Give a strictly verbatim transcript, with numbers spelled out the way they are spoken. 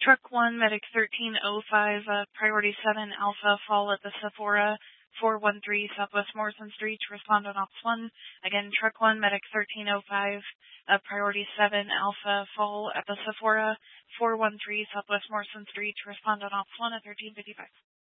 Truck one, Medic thirteen oh five, uh, Priority seven, Alpha, fall at the Sephora, four one three Southwest Morrison Street to respond on Ops one. Again, Truck one, Medic thirteen oh five, uh, Priority seven, Alpha, fall at the Sephora, four one three Southwest Morrison Street to respond on Ops one at thirteen fifty-five.